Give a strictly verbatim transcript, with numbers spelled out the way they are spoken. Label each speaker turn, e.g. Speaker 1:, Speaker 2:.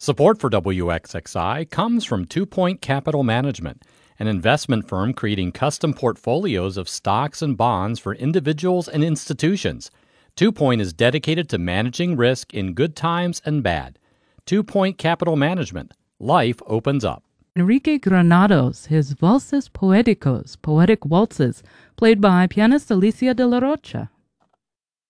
Speaker 1: Support for W X X I comes from Two Point Capital Management, an investment firm creating custom portfolios of stocks and bonds for individuals and institutions. Two Point is dedicated to managing risk in good times and bad. Two Point Capital Management. Life opens up.
Speaker 2: Enrique Granados, his Valses Poéticos, poetic waltzes, played by pianist Alicia de la Rocha.